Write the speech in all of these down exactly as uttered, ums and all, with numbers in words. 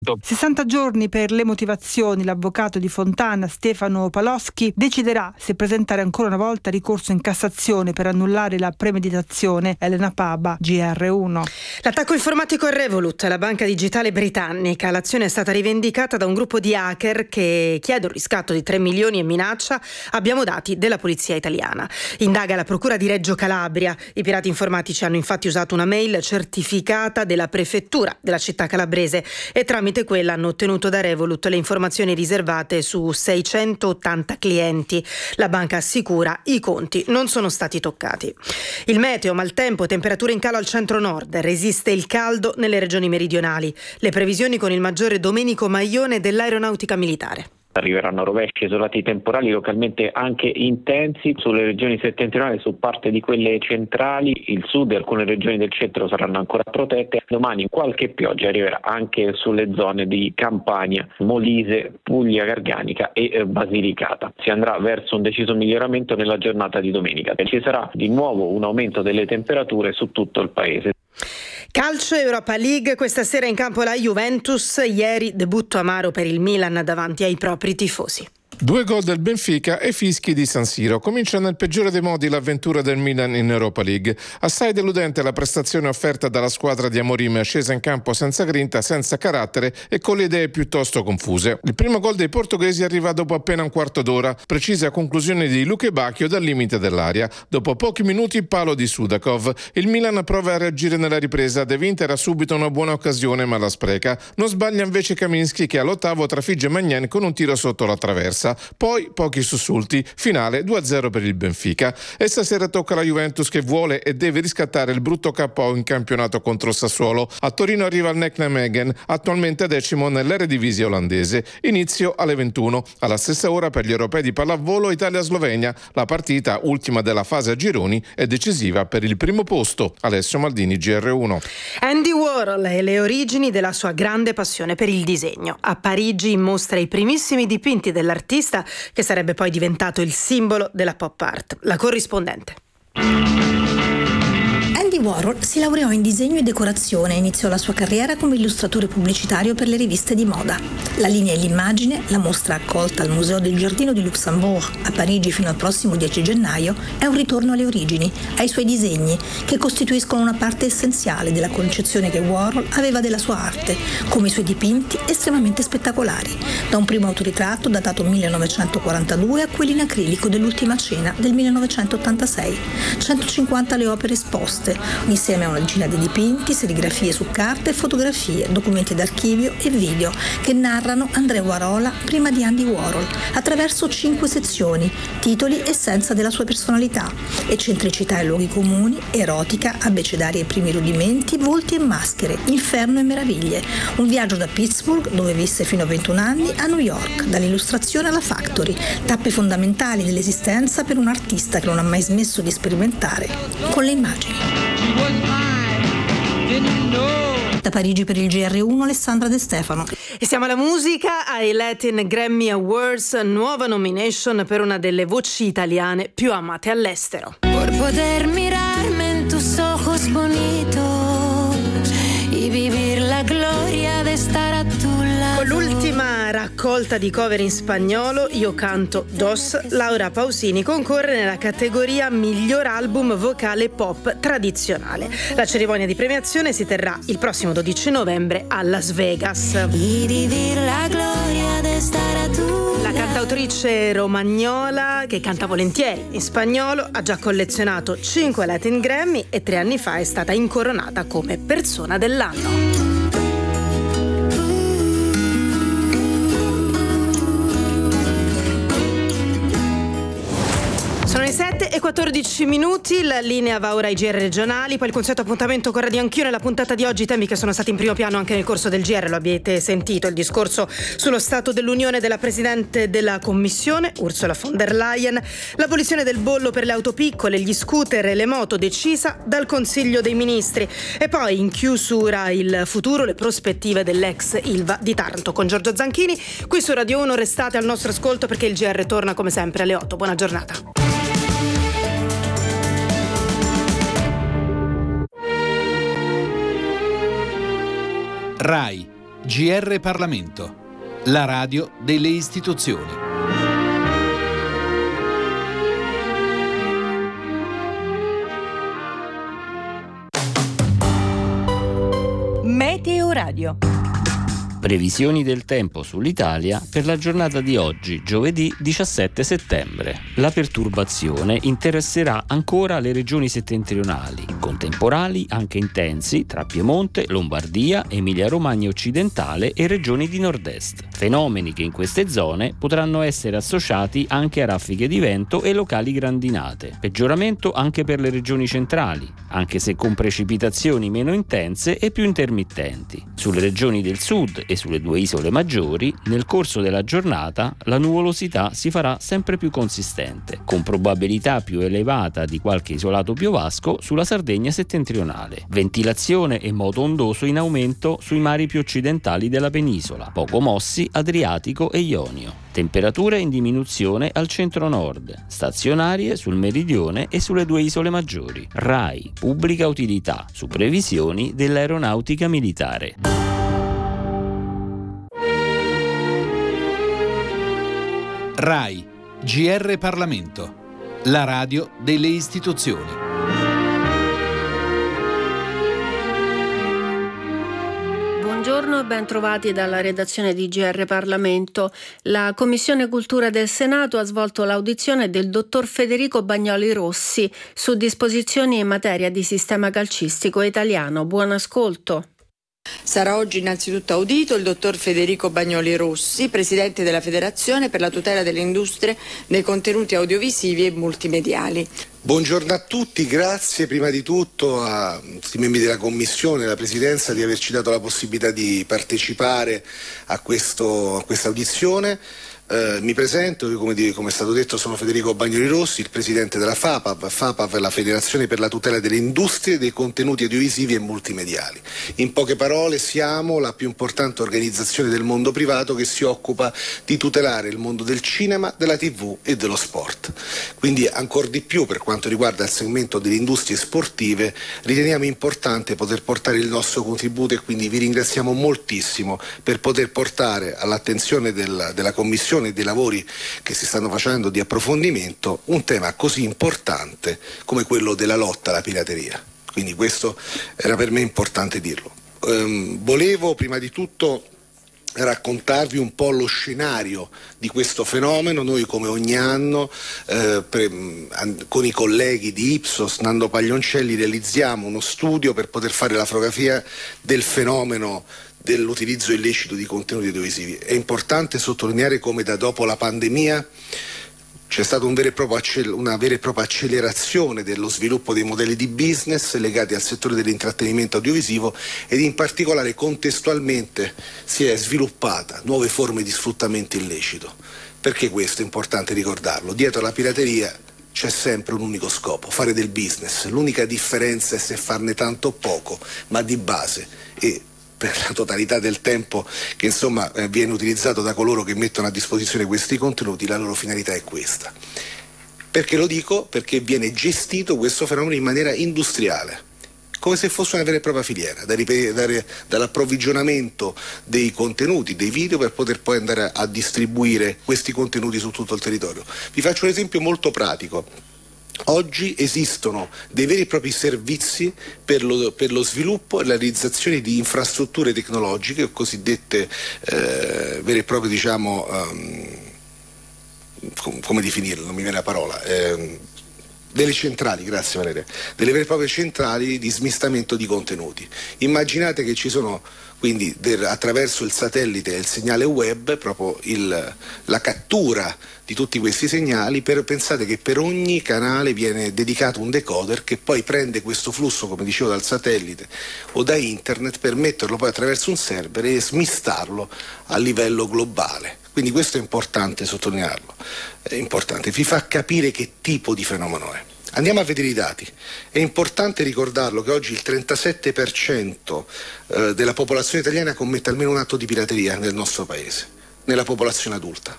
sessanta giorni per le motivazioni. L'avvocato di Fontana, Stefano Paloschi, deciderà se presentare ancora una volta ricorso in Cassazione per annullare la premeditazione. Elena Paba, G R uno. L'attacco informatico è Revolut, la banca digitale britannica. L'azione è stata rivendicata da un gruppo di hacker che chiede un riscatto di tre milioni e minaccia. Abbiamo dati della polizia italiana. Indaga la procura di Reggio Calabria. I pirati informatici hanno infatti usato una mail certificata della prefettura della città calabrese e tramite quella hanno ottenuto da Revolut le informazioni riservate su seicentottanta clienti. La banca assicura i conti non sono stati toccati. Il meteo, maltempo, temperature in calo al centro-nord, resiste il caldo nelle regioni meridionali. Le previsioni con il maggiore Domenico Maione dell'Aeronautica Militare. Arriveranno rovesci isolati temporali localmente anche intensi sulle regioni settentrionali, su parte di quelle centrali, il sud e alcune regioni del centro saranno ancora protette. Domani qualche pioggia arriverà anche sulle zone di Campania, Molise, Puglia Garganica e Basilicata. Si andrà verso un deciso miglioramento nella giornata di domenica. Ci sarà di nuovo un aumento delle temperature su tutto il paese. Calcio Europa League, questa sera in campo la Juventus, ieri debutto amaro per il Milan davanti ai propri tifosi. Due gol del Benfica e fischi di San Siro. Comincia nel peggiore dei modi l'avventura del Milan in Europa League. Assai deludente la prestazione offerta dalla squadra di Amorim, scesa in campo senza grinta, senza carattere e con le idee piuttosto confuse. Il primo gol dei portoghesi arriva dopo appena un quarto d'ora, precise a conclusione di Luke Bacchio dal limite dell'area. Dopo pochi minuti palo di Sudakov. Il Milan prova a reagire nella ripresa, De Winter ha subito una buona occasione ma la spreca. Non sbaglia invece Kaminski che all'ottavo trafigge Magnan con un tiro sotto la traversa. Poi pochi sussulti, finale due a zero per il Benfica. E stasera tocca alla Juventus che vuole e deve riscattare il brutto K O in campionato contro Sassuolo. A Torino arriva il Nijmegen, attualmente decimo nell'Eredivisie olandese. Inizio alle ventuno. Alla stessa ora per gli europei di pallavolo Italia-Slovenia. La partita, ultima della fase a gironi, è decisiva per il primo posto. Alessio Maldini, G R uno. Andy Warhol e le origini della sua grande passione per il disegno. A Parigi mostra i primissimi dipinti dell'artista che sarebbe poi diventato il simbolo della pop art. La corrispondente. Andy Warhol si laureò in disegno e decorazione e iniziò la sua carriera come illustratore pubblicitario per le riviste di moda. La linea e l'immagine, la mostra accolta al Museo del Giardino di Luxembourg a Parigi fino al prossimo dieci gennaio, è un ritorno alle origini, ai suoi disegni, che costituiscono una parte essenziale della concezione che Warhol aveva della sua arte, come i suoi dipinti estremamente spettacolari, da un primo autoritratto datato millenovecentoquarantadue a quelli in acrilico dell'Ultima Cena del millenovecentottantasei. centocinquanta le opere esposte, insieme a una decina di dipinti, serigrafie su carta e fotografie, documenti d'archivio e video che narrano Andrea Warhol prima di Andy Warhol, attraverso cinque sezioni, titoli essenza della sua personalità, eccentricità e luoghi comuni, erotica, abbecedari e primi rudimenti, volti e maschere, inferno e meraviglie. Un viaggio da Pittsburgh, dove visse fino a ventuno anni, a New York, dall'illustrazione alla factory, tappe fondamentali dell'esistenza per un artista che non ha mai smesso di sperimentare con le immagini. Da Parigi per il G R uno, Alessandra De Stefano. E siamo alla musica, ai Latin Grammy Awards, nuova nomination per una delle voci italiane più amate all'estero. Por poder mirarme en tus ojos bonitos y vivir la gloria de estar a tu lado. Con l'ultima raccolta di cover in spagnolo, Io canto Dos, Laura Pausini concorre nella categoria miglior album vocale pop tradizionale. La cerimonia di premiazione si terrà il prossimo dodici novembre a Las Vegas. Y vivir la gloria de estar a tu lado. La cantautrice romagnola, che canta volentieri in spagnolo, ha già collezionato cinque Latin Grammy e tre anni fa è stata incoronata come persona dell'anno. Sono le sette e quattordici minuti, la linea va ora ai G R regionali, poi il consueto appuntamento con Radio Anch'io. Nella puntata di oggi temi che sono stati in primo piano anche nel corso del G R, lo abbiete sentito, il discorso sullo stato dell'Unione della Presidente della Commissione, Ursula von der Leyen, l'abolizione del bollo per le auto piccole, gli scooter e le moto decisa dal Consiglio dei Ministri e poi in chiusura il futuro, le prospettive dell'ex Ilva di Taranto. Con Giorgio Zanchini, qui su Radio uno restate al nostro ascolto perché il G R torna come sempre alle otto. Buona giornata. RAI G R Parlamento, la radio delle istituzioni. Meteo Radio. Previsioni del tempo sull'Italia per la giornata di oggi, giovedì diciassette settembre. La perturbazione interesserà ancora le regioni settentrionali, con temporali anche intensi tra Piemonte, Lombardia, Emilia-Romagna occidentale e regioni di nord-est. Fenomeni che in queste zone potranno essere associati anche a raffiche di vento e locali grandinate. Peggioramento anche per le regioni centrali, anche se con precipitazioni meno intense e più intermittenti. Sulle regioni del sud e sulle due isole maggiori, nel corso della giornata la nuvolosità si farà sempre più consistente, con probabilità più elevata di qualche isolato piovasco sulla Sardegna settentrionale. Ventilazione e moto ondoso in aumento sui mari più occidentali della penisola, poco mossi Adriatico e Ionio. Temperature in diminuzione al centro-nord, stazionarie sul meridione e sulle due isole maggiori. RAI, pubblica utilità, su previsioni dell'aeronautica militare. RAI, G R Parlamento, la radio delle istituzioni. Buongiorno e ben trovati dalla redazione di G R Parlamento. La Commissione Cultura del Senato ha svolto l'audizione del dottor Federico Bagnoli Rossi su disposizioni in materia di sistema calcistico italiano. Buon ascolto. Sarà oggi innanzitutto audito il dottor Federico Bagnoli Rossi, presidente della Federazione per la tutela delle industrie dei contenuti audiovisivi e multimediali. Buongiorno a tutti, grazie prima di tutto a tutti i membri della Commissione e alla Presidenza di averci dato la possibilità di partecipare a, questo, a questa audizione. Eh, mi presento, io come, di, come è stato detto sono Federico Bagnoli Rossi, il presidente della FAPAV. FAPAV è la Federazione per la tutela delle industrie dei contenuti audiovisivi e multimediali. In poche parole siamo la più importante organizzazione del mondo privato che si occupa di tutelare il mondo del cinema, della tivù e dello sport. Quindi ancor di più per quanto riguarda il segmento delle industrie sportive riteniamo importante poter portare il nostro contributo e quindi vi ringraziamo moltissimo per poter portare all'attenzione del, della Commissione e dei lavori che si stanno facendo di approfondimento un tema così importante come quello della lotta alla pirateria. Quindi questo era per me importante dirlo. Ehm, volevo prima di tutto raccontarvi un po' lo scenario di questo fenomeno. Noi come ogni anno eh, pre, an, con i colleghi di Ipsos, Nando Paglioncelli, realizziamo uno studio per poter fare la fotografia del fenomeno dell'utilizzo illecito di contenuti audiovisivi. È importante sottolineare come da dopo la pandemia c'è stata un vero e proprio accel- una vera e propria accelerazione dello sviluppo dei modelli di business legati al settore dell'intrattenimento audiovisivo ed in particolare contestualmente si è sviluppata nuove forme di sfruttamento illecito. Perché questo è importante ricordarlo? Dietro alla pirateria c'è sempre un unico scopo, fare del business. L'unica differenza è se farne tanto o poco, ma di base e per la totalità del tempo che insomma eh, viene utilizzato da coloro che mettono a disposizione questi contenuti, la loro finalità è questa. Perché lo dico? Perché viene gestito questo fenomeno in maniera industriale, come se fosse una vera e propria filiera, da ripetere, dall'approvvigionamento dei contenuti, dei video, per poter poi andare a distribuire questi contenuti su tutto il territorio. Vi faccio un esempio molto pratico. Oggi esistono dei veri e propri servizi per lo, per lo sviluppo e la realizzazione di infrastrutture tecnologiche, o cosiddette eh, vere e proprie, diciamo, um, com- come definirlo, non mi viene la parola, eh, delle centrali, grazie Valeria, delle vere e proprie centrali di smistamento di contenuti. Immaginate che ci sono quindi del, attraverso il satellite e il segnale web proprio il, la cattura di tutti questi segnali. Per, pensate che per ogni canale viene dedicato un decoder che poi prende questo flusso, come dicevo, dal satellite o da internet per metterlo poi attraverso un server e smistarlo a livello globale. Quindi questo è importante sottolinearlo, è importante, vi fa capire che tipo di fenomeno è. Andiamo a vedere i dati. È importante ricordarlo che oggi il trentasette per cento eh, della popolazione italiana commette almeno un atto di pirateria nel nostro paese, nella popolazione adulta.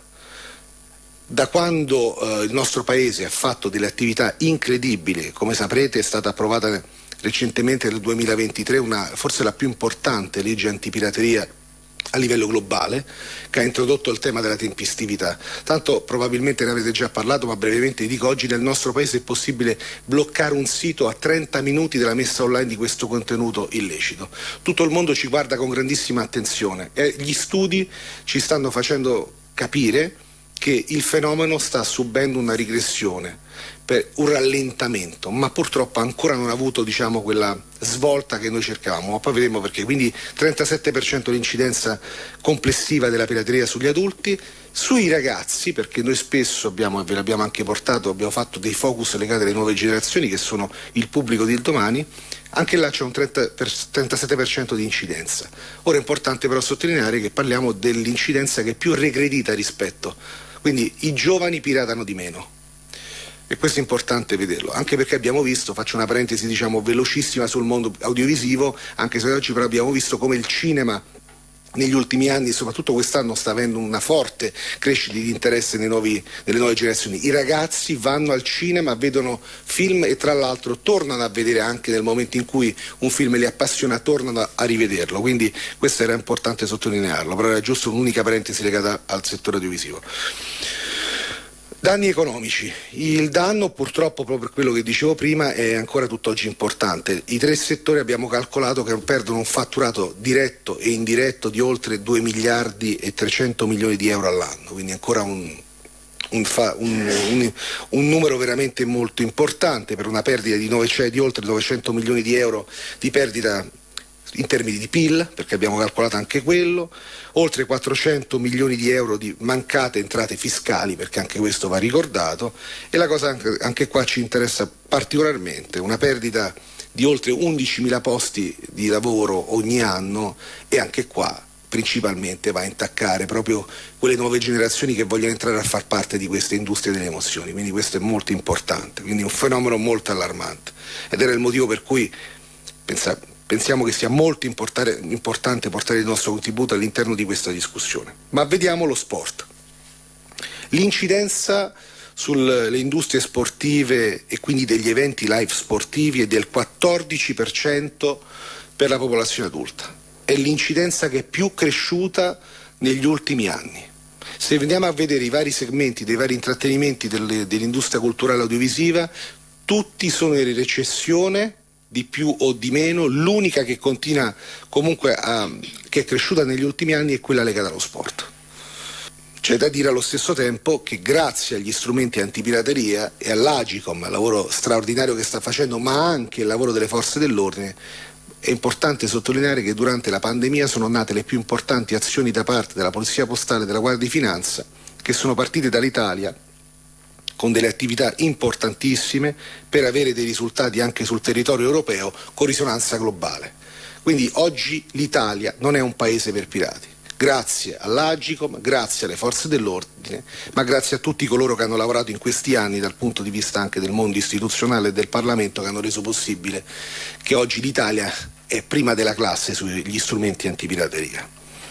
Da quando eh, il nostro paese ha fatto delle attività incredibili, come saprete è stata approvata recentemente nel duemilaventitré una, forse la più importante legge antipirateria a livello globale, che ha introdotto il tema della tempistività. Tanto probabilmente ne avete già parlato, ma brevemente dico: oggi nel nostro paese è possibile bloccare un sito a trenta minuti della messa online di questo contenuto illecito. Tutto il mondo ci guarda con grandissima attenzione e gli studi ci stanno facendo capire che il fenomeno sta subendo una rigressione, per un rallentamento, ma purtroppo ancora non ha avuto, diciamo, quella svolta che noi cercavamo, ma poi vedremo perché. Quindi trentasette per cento l'incidenza complessiva della pirateria sugli adulti, sui ragazzi, perché noi spesso abbiamo, e ve l'abbiamo anche portato, abbiamo fatto dei focus legati alle nuove generazioni che sono il pubblico del domani, anche là c'è un trenta per, trentasette per cento di incidenza. Ora è importante però sottolineare che parliamo dell'incidenza che è più regredita rispetto, quindi i giovani piratano di meno. E questo è importante vederlo, anche perché abbiamo visto, faccio una parentesi diciamo velocissima sul mondo audiovisivo, anche se oggi però abbiamo visto come il cinema negli ultimi anni, soprattutto quest'anno, sta avendo una forte crescita di interesse nei nuovi, nelle nuove generazioni. I ragazzi vanno al cinema, vedono film e tra l'altro tornano a vedere anche nel momento in cui un film li appassiona, tornano a rivederlo, quindi questo era importante sottolinearlo, però era giusto un'unica parentesi legata al settore audiovisivo. Danni economici. Il danno purtroppo, proprio per quello che dicevo prima, è ancora tutt'oggi importante. I tre settori abbiamo calcolato che perdono un fatturato diretto e indiretto di oltre due miliardi e trecento milioni di euro all'anno, quindi ancora un, un, fa, un, un, un numero veramente molto importante, per una perdita di, nove, di oltre novecento milioni di euro di perdita in termini di P I L, perché abbiamo calcolato anche quello, oltre quattrocento milioni di euro di mancate entrate fiscali, perché anche questo va ricordato, e la cosa anche, anche qua ci interessa particolarmente, una perdita di oltre undicimila posti di lavoro ogni anno, e anche qua principalmente va a intaccare proprio quelle nuove generazioni che vogliono entrare a far parte di queste industrie delle emozioni, quindi questo è molto importante, quindi un fenomeno molto allarmante, ed era il motivo per cui pensa, pensiamo che sia molto importante portare il nostro contributo all'interno di questa discussione. Ma vediamo lo sport. L'incidenza sulle industrie sportive e quindi degli eventi live sportivi è del quattordici per cento per la popolazione adulta. È l'incidenza che è più cresciuta negli ultimi anni. Se andiamo a vedere i vari segmenti dei vari intrattenimenti delle, dell'industria culturale audiovisiva, tutti sono in recessione, di più o di meno. L'unica che continua comunque a, che è cresciuta negli ultimi anni è quella legata allo sport. C'è da dire allo stesso tempo che grazie agli strumenti antipirateria e all'Agicom, al lavoro straordinario che sta facendo, ma anche il lavoro delle forze dell'ordine, è importante sottolineare che durante la pandemia sono nate le più importanti azioni da parte della Polizia Postale e della Guardia di Finanza, che sono partite dall'Italia con delle attività importantissime per avere dei risultati anche sul territorio europeo con risonanza globale. Quindi oggi l'Italia non è un paese per pirati, grazie all'Agicom, grazie alle forze dell'ordine, ma grazie a tutti coloro che hanno lavorato in questi anni dal punto di vista anche del mondo istituzionale e del Parlamento, che hanno reso possibile che oggi l'Italia è prima della classe sugli strumenti antipirateria.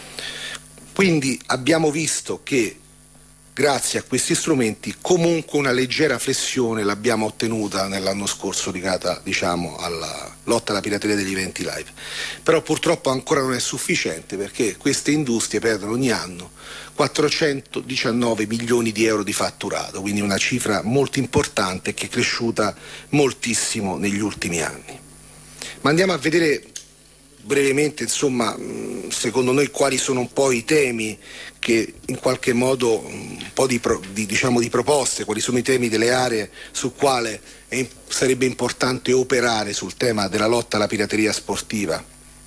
Quindi abbiamo visto che grazie a questi strumenti comunque una leggera flessione l'abbiamo ottenuta nell'anno scorso legata, diciamo, alla lotta alla pirateria degli eventi live, però purtroppo ancora non è sufficiente, perché queste industrie perdono ogni anno quattrocentodiciannove milioni di euro di fatturato, quindi una cifra molto importante che è cresciuta moltissimo negli ultimi anni. Ma andiamo a vedere brevemente, insomma, secondo noi quali sono un po' i temi che in qualche modo, un po' di, di, diciamo, di proposte, quali sono i temi delle aree su quale è, sarebbe importante operare sul tema della lotta alla pirateria sportiva.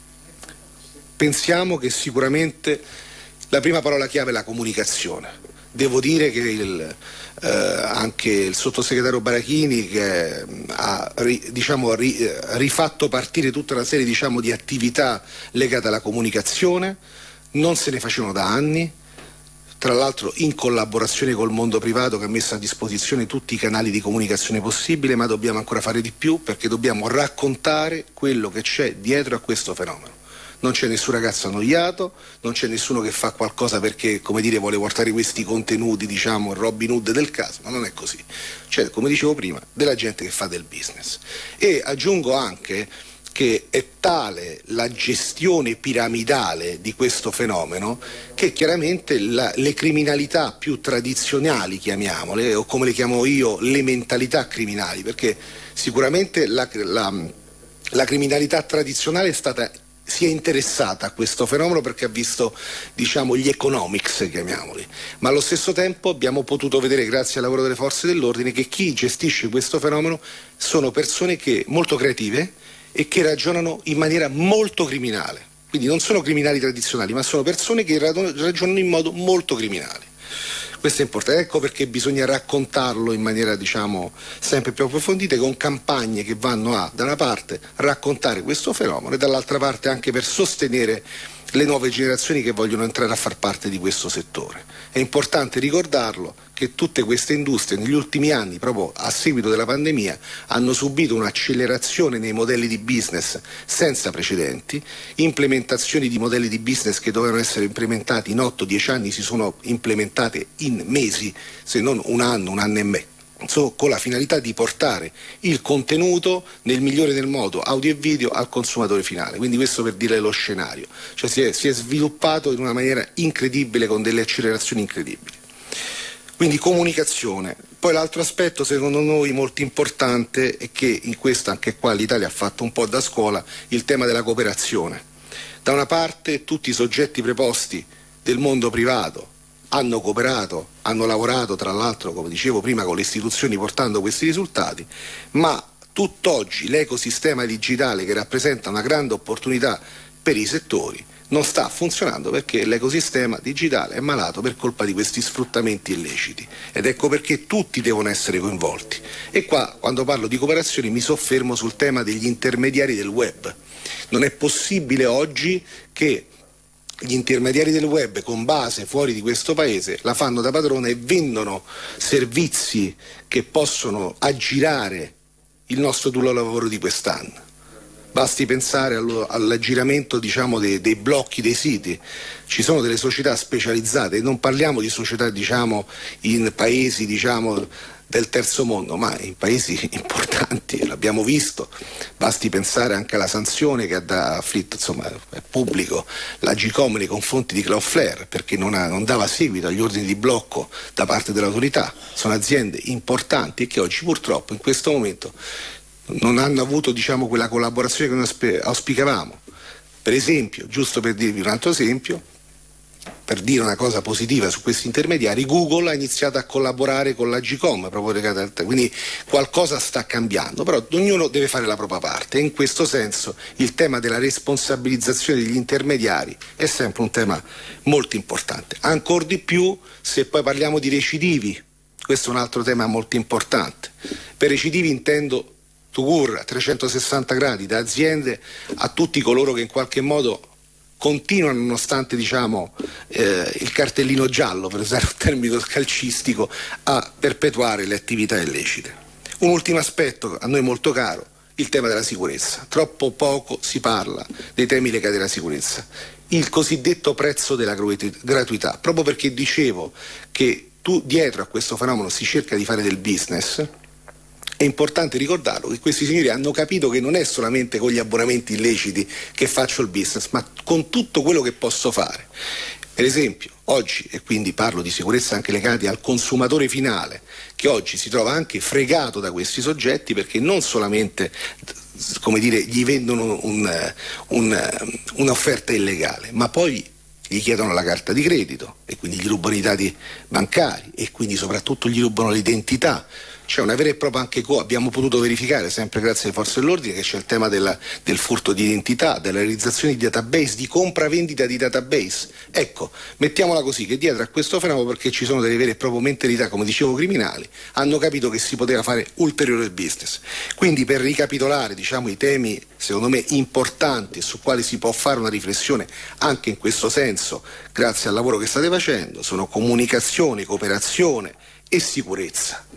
Pensiamo che sicuramente la prima parola chiave è la comunicazione. Devo dire che il, eh, anche il sottosegretario Barachini, che ha ri, diciamo, ri, rifatto partire tutta una serie, diciamo, di attività legate alla comunicazione, non se ne facevano da anni, tra l'altro in collaborazione col mondo privato che ha messo a disposizione tutti i canali di comunicazione possibili, ma dobbiamo ancora fare di più, perché dobbiamo raccontare quello che c'è dietro a questo fenomeno. Non c'è nessun ragazzo annoiato, non c'è nessuno che fa qualcosa perché, come dire, vuole portare questi contenuti, diciamo, il Robin Hood del caso, ma non è così. C'è, come dicevo prima, della gente che fa del business. E aggiungo anche che è tale la gestione piramidale di questo fenomeno che chiaramente la, le criminalità più tradizionali, chiamiamole, o come le chiamo io, le mentalità criminali, perché sicuramente la, la, la criminalità tradizionale è stata si è interessata a questo fenomeno perché ha visto, diciamo, gli economics, chiamiamoli, ma allo stesso tempo abbiamo potuto vedere, grazie al lavoro delle forze dell'ordine, che chi gestisce questo fenomeno sono persone che molto creative e che ragionano in maniera molto criminale, quindi non sono criminali tradizionali, ma sono persone che ragionano in modo molto criminale. Questo è importante, ecco perché bisogna raccontarlo in maniera, diciamo, sempre più approfondita, con campagne che vanno a, da una parte, raccontare questo fenomeno e dall'altra parte anche per sostenere le nuove generazioni che vogliono entrare a far parte di questo settore. È importante ricordarlo che tutte queste industrie negli ultimi anni, proprio a seguito della pandemia, hanno subito un'accelerazione nei modelli di business senza precedenti, implementazioni di modelli di business che dovevano essere implementati in otto dieci anni si sono implementate in mesi, se non un anno, un anno e mezzo. So, con la finalità di portare il contenuto nel migliore del modo, audio e video, al consumatore finale. Quindi questo per dire lo scenario, cioè si è, si è sviluppato in una maniera incredibile, con delle accelerazioni incredibili. Quindi comunicazione. Poi l'altro aspetto secondo noi molto importante è che in questo anche qua l'Italia ha fatto un po' da scuola, il tema della cooperazione. Da una parte tutti i soggetti preposti del mondo privato hanno cooperato, hanno lavorato tra l'altro, come dicevo prima, con le istituzioni portando questi risultati, ma tutt'oggi l'ecosistema digitale, che rappresenta una grande opportunità per i settori, non sta funzionando perché l'ecosistema digitale è malato per colpa di questi sfruttamenti illeciti, ed ecco perché tutti devono essere coinvolti. E qua, quando parlo di cooperazione, mi soffermo sul tema degli intermediari del web. Non è possibile oggi che gli intermediari del web, con base fuori di questo paese, la fanno da padrone e vendono servizi che possono aggirare il nostro duro lavoro di quest'anno. Basti pensare all'aggiramento, diciamo, dei, dei blocchi dei siti. Ci sono delle società specializzate, non parliamo di società, diciamo, in paesi, diciamo, del terzo mondo, ma in paesi importanti, l'abbiamo visto. Basti pensare anche alla sanzione che ha afflitto, insomma, è pubblico, l'Agcom nei confronti di Cloudflare, perché non, ha, non dava seguito agli ordini di blocco da parte dell'autorità. Sono aziende importanti e che oggi purtroppo in questo momento non hanno avuto, diciamo, quella collaborazione che noi auspicavamo. Per esempio, giusto per dirvi un altro esempio, per dire una cosa positiva su questi intermediari, Google ha iniziato a collaborare con l'Agcom, proprio, quindi qualcosa sta cambiando, però ognuno deve fare la propria parte, e in questo senso il tema della responsabilizzazione degli intermediari è sempre un tema molto importante, ancor di più se poi parliamo di recidivi. Questo è un altro tema molto importante. Per recidivi intendo a trecentosessanta gradi, da aziende a tutti coloro che in qualche modo continuano, nonostante, diciamo, eh, il cartellino giallo, per usare un termine calcistico, a perpetuare le attività illecite. Un ultimo aspetto a noi molto caro, il tema della sicurezza. Troppo poco si parla dei temi legati alla sicurezza. Il cosiddetto prezzo della gratuità, proprio perché dicevo che tu dietro a questo fenomeno si cerca di fare del business. È importante ricordarlo che questi signori hanno capito che non è solamente con gli abbonamenti illeciti che faccio il business, ma con tutto quello che posso fare. Per esempio, oggi, e quindi parlo di sicurezza anche legati al consumatore finale, che oggi si trova anche fregato da questi soggetti, perché non solamente, come dire, gli vendono un, un, un'offerta illegale, ma poi gli chiedono la carta di credito e quindi gli rubano i dati bancari e quindi soprattutto gli rubano l'identità. C'è una vera e propria anche co, abbiamo potuto verificare, sempre grazie alle forze dell'ordine, che c'è il tema della, del furto di identità, della realizzazione di database, di compra-vendita di database. Ecco, mettiamola così, che dietro a questo fenomeno, perché ci sono delle vere e proprie mentalità, come dicevo, criminali, hanno capito che si poteva fare ulteriore business. Quindi, per ricapitolare, diciamo, i temi secondo me importanti su quali si può fare una riflessione anche in questo senso, grazie al lavoro che state facendo, sono comunicazione, cooperazione e sicurezza.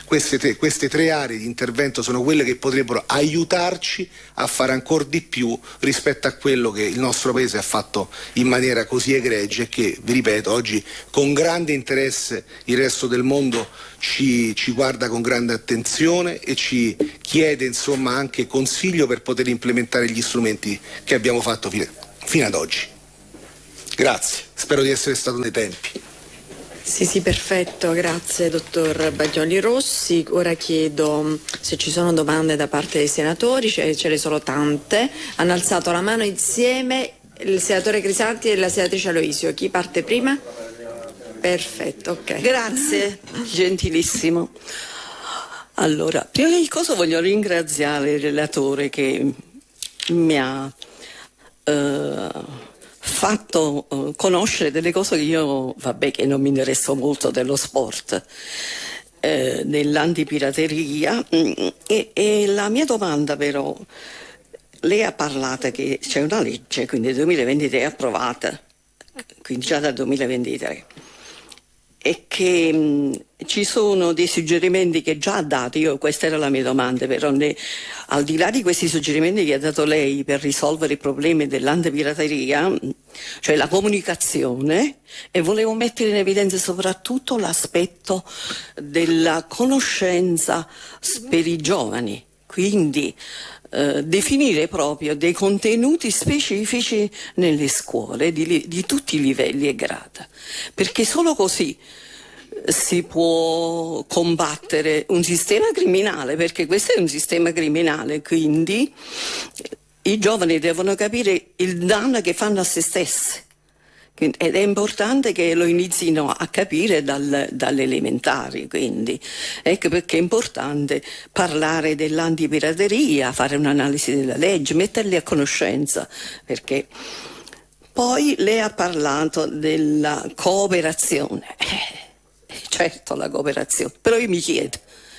queste tre, queste tre aree di intervento sono quelle che potrebbero aiutarci a fare ancora di più rispetto a quello che il nostro Paese ha fatto in maniera così egregia e che, vi ripeto, oggi con grande interesse il resto del mondo ci, ci guarda con grande attenzione e ci chiede insomma anche consiglio per poter implementare gli strumenti che abbiamo fatto fino, fino ad oggi. Grazie, spero di essere stato nei tempi. Sì, sì, perfetto, grazie dottor Bagnoli Rossi. Ora chiedo se ci sono domande da parte dei senatori, ce, ce ne sono tante. Hanno alzato la mano insieme il senatore Crisanti e la senatrice Aloisio. Chi parte prima? Perfetto, ok. Grazie, gentilissimo. Allora, prima di cosa voglio ringraziare il relatore che mi ha eh, fatto uh, conoscere delle cose che io, vabbè, che non mi interesso molto dello sport, eh, dell'antipirateria, e, e la mia domanda però, lei ha parlato che c'è una legge, quindi nel duemilaventitré approvata, quindi già dal duemilaventitré, e che mh, ci sono dei suggerimenti che già ha dato. Io, questa era la mia domanda, però ne, al di là di questi suggerimenti che ha dato lei per risolvere i problemi dell'antipirateria, cioè la comunicazione, e volevo mettere in evidenza soprattutto l'aspetto della conoscenza per i giovani, quindi eh, definire proprio dei contenuti specifici nelle scuole di, di tutti i livelli e gradi, perché solo così si può combattere un sistema criminale, perché questo è un sistema criminale, quindi i giovani devono capire il danno che fanno a se stessi, ed è importante che lo inizino a capire dal, dalle elementari, quindi ecco perché è importante parlare dell'antipirateria, fare un'analisi della legge, metterli a conoscenza, perché poi lei ha parlato della cooperazione. Certo, la cooperazione, però io mi chiedo,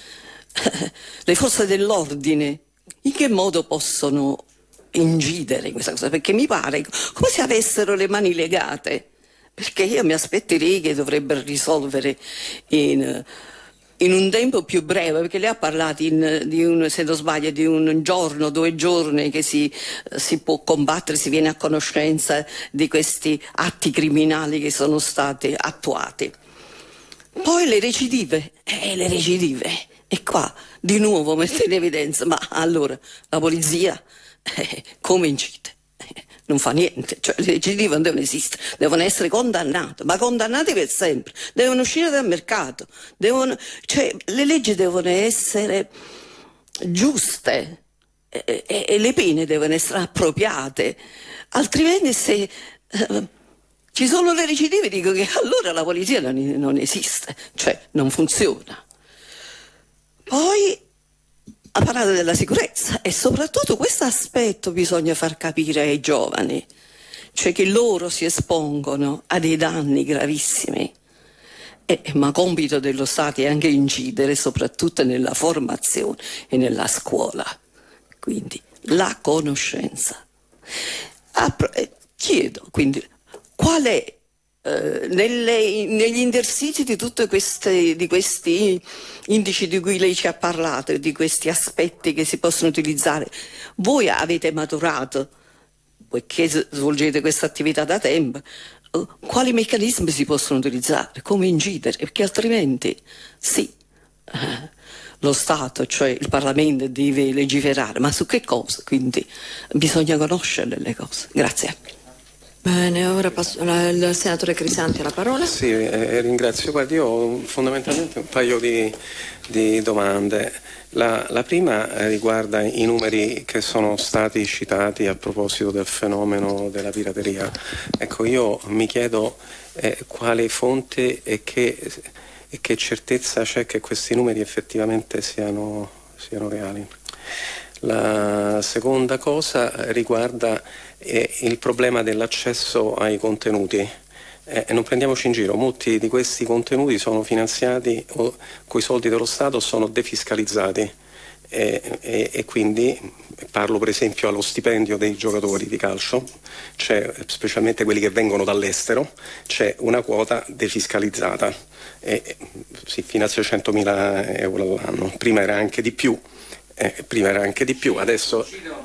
le forze dell'ordine in che modo possono incidere in questa cosa? Perché mi pare come se avessero le mani legate, perché io mi aspetterei che dovrebbero risolvere in, in un tempo più breve, perché lei ha parlato in, di un, se non sbaglio, di un giorno, due giorni che si, si può combattere, si viene a conoscenza di questi atti criminali che sono stati attuati. Poi le recidive, eh, le recidive, e qua di nuovo mette in evidenza, ma allora la polizia eh, come incide? Eh, non fa niente, cioè le recidive non devono esistere, devono essere condannate, ma condannate per sempre, devono uscire dal mercato, devono, cioè le leggi devono essere giuste e, e, e le pene devono essere appropriate, altrimenti se... Eh, ci sono le recidive, dico che allora la polizia non, non esiste, cioè non funziona. Poi ha parlato della sicurezza e soprattutto questo aspetto bisogna far capire ai giovani, cioè che loro si espongono a dei danni gravissimi, e, ma compito dello Stato è anche incidere soprattutto nella formazione e nella scuola, quindi la conoscenza. Appro- chiedo quindi qual è eh, nelle, negli interstizi di tutti di questi indici di cui lei ci ha parlato, di questi aspetti che si possono utilizzare, voi avete maturato, poiché svolgete questa attività da tempo, eh, quali meccanismi si possono utilizzare, come incidere, perché altrimenti sì, eh, lo Stato, cioè il Parlamento, deve legiferare, ma su che cosa? Quindi bisogna conoscere le cose. Grazie. Bene, ora passo al senatore Crisanti alla parola. Sì, eh, ringrazio. Guardi, io ho fondamentalmente un paio di, di domande. La, la prima riguarda i numeri che sono stati citati a proposito del fenomeno della pirateria. Ecco, io mi chiedo eh, quale fonte e che, e che certezza c'è che questi numeri effettivamente siano, siano reali. La seconda cosa riguarda eh, il problema dell'accesso ai contenuti. Eh, non prendiamoci in giro, molti di questi contenuti sono finanziati o coi soldi dello Stato, sono defiscalizzati e, e, e quindi parlo per esempio allo stipendio dei giocatori di calcio, c'è, specialmente quelli che vengono dall'estero, c'è una quota defiscalizzata, e, sì, fino a seicentomila euro all'anno, prima era anche di più, eh, prima era anche di più, adesso...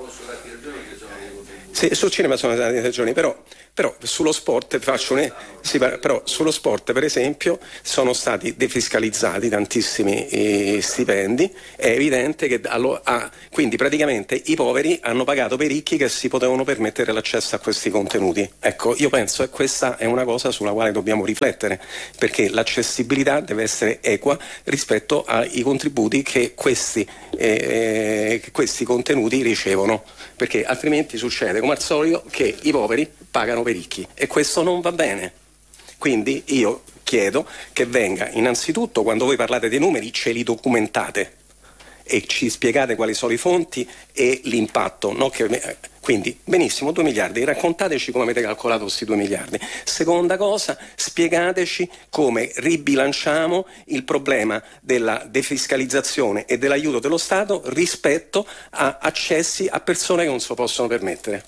Sì, sul cinema sono date ragioni, però, però sullo sport faccio un, sì, però sullo sport per esempio sono stati defiscalizzati tantissimi eh, stipendi, è evidente che allo, ah, quindi praticamente i poveri hanno pagato per i ricchi che si potevano permettere l'accesso a questi contenuti. Ecco, io penso che questa è una cosa sulla quale dobbiamo riflettere, perché l'accessibilità deve essere equa rispetto ai contributi che questi, eh, che questi contenuti ricevono, perché altrimenti succede come al solito che i poveri pagano per i ricchi e questo non va bene. Quindi io chiedo che venga innanzitutto, quando voi parlate dei numeri, ce li documentate e ci spiegate quali sono i fonti e l'impatto, no? Che, quindi benissimo, due miliardi, raccontateci come avete calcolato questi due miliardi. Seconda cosa, spiegateci come ribilanciamo il problema della defiscalizzazione e dell'aiuto dello Stato rispetto a accessi a persone che non se lo possono permettere.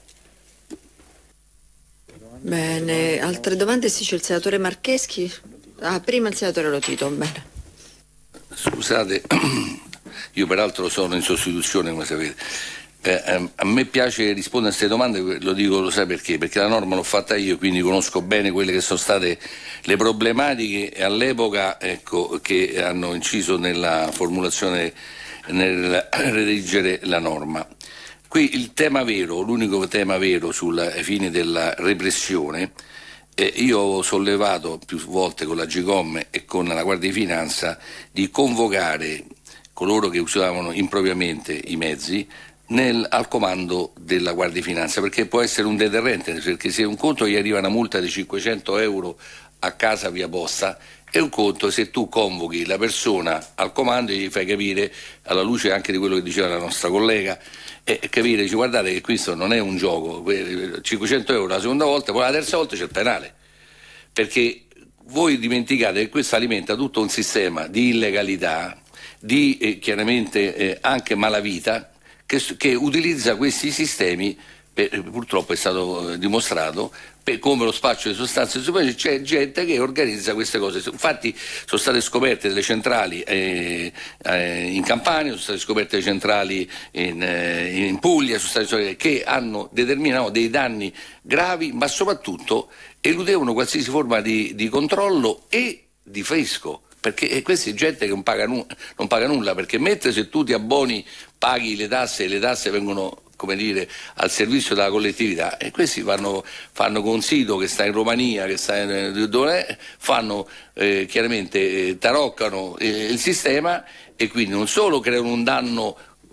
Bene, altre domande? Sì, c'è il senatore Marcheschi. Ah, prima il senatore Lotito, bene. Scusate, io peraltro sono in sostituzione, come sapete. Eh, ehm, a me piace rispondere a queste domande, lo dico, lo sai perché? Perché la norma l'ho fatta io, quindi conosco bene quelle che sono state le problematiche all'epoca, ecco, che hanno inciso nella formulazione, nel redigere la norma. Qui il tema vero, l'unico tema vero ai fini della repressione, eh, io ho sollevato più volte con la Gicom e con la Guardia di Finanza di convocare coloro che usavano impropriamente i mezzi Nel, al comando della Guardia di Finanza, perché può essere un deterrente, perché se un conto gli arriva una multa di cinquecento euro a casa via posta, è un conto se tu convochi la persona al comando e gli fai capire, alla luce anche di quello che diceva la nostra collega, e capire, dice, guardate che questo non è un gioco, cinquecento euro la seconda volta, poi la terza volta c'è il penale, perché voi dimenticate che questo alimenta tutto un sistema di illegalità, di eh, chiaramente eh, anche malavita, Che, che utilizza questi sistemi, per, purtroppo è stato eh, dimostrato, per, come lo spaccio di sostanze stupefacenti. C'è gente che organizza queste cose. Infatti sono state scoperte delle centrali eh, eh, in Campania, sono state scoperte le centrali in, eh, in Puglia, sono state, che hanno determinato dei danni gravi, ma soprattutto eludevano qualsiasi forma di, di controllo e di fisco. Perché questa è gente che non paga, nu- non paga nulla, perché mentre se tu ti abboni paghi le tasse e le tasse vengono, come dire, al servizio della collettività, e questi fanno, fanno con sito che sta in Romania, che sta in, dove è, fanno eh, chiaramente eh, taroccano eh, il sistema, e quindi non solo creano un danno